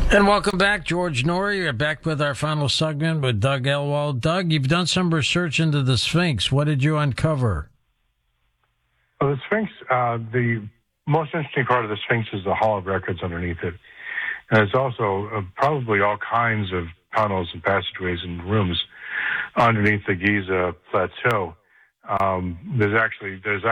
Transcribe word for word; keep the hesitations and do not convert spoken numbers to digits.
And welcome back, George Noory. You're back with our final segment with Doug Elwald. Doug, you've done some research into the Sphinx. What did you uncover? Well, the Sphinx, uh, the most interesting part of the Sphinx is the Hall of Records underneath it. And it's also uh, probably all kinds of tunnels and passageways and rooms underneath the Giza Plateau. Um, there's actually there's